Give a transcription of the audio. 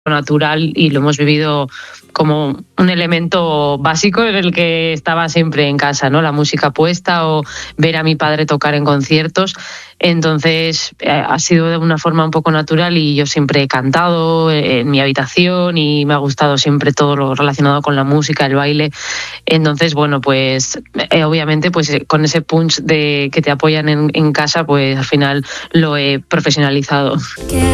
natural y lo hemos vivido como un elemento básico en el que estaba siempre en casa, ¿no? La música puesta o ver a mi padre tocar en conciertos. Entonces ha sido de una forma un poco natural y yo siempre he cantado en mi habitación y me ha gustado siempre todo lo relacionado con la música, el baile. Entonces, bueno, pues obviamente pues con ese punch de que te apoyan en casa, pues al final lo he profesionalizado.